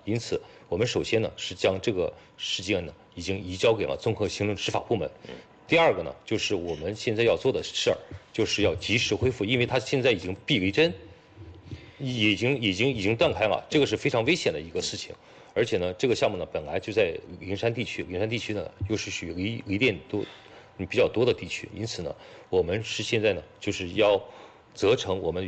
因此我们首先呢是将这个事件呢已经移交给了综合行政执法部门。第二个呢，就是我们现在要做的事儿，就是要及时恢复，因为它现在已经避雷针，已经断开了，这个是非常危险的一个事情。而且呢，这个项目呢本来就在云山地区，云山地区呢又是属于离电比较多的地区，因此呢，我们是现在呢就是要责成我们